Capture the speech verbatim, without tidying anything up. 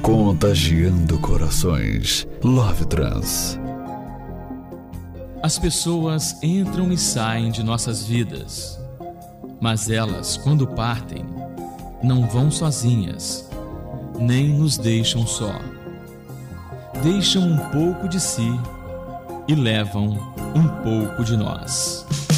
Contagiando corações. Love Trans. As pessoas entram e saem de nossas vidas, mas elas, quando partem, não vão sozinhas, nem nos deixam só. Deixam um pouco de si e levam um pouco de nós.